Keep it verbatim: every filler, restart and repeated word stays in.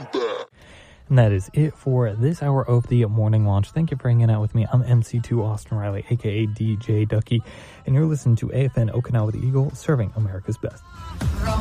And that is it for this hour of the morning launch. Thank you for hanging out with me. I'm M C two Austin Riley, aka D J Ducky, and you're listening to A F N Okinawa the Eagle, serving America's best.